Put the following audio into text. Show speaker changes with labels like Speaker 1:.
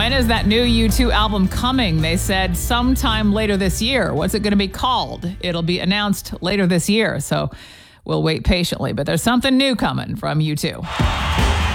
Speaker 1: When is that new U2 album coming? They said sometime later this year. What's it going to be called? It'll be announced later this year. So we'll wait patiently. But there's something new coming from U2.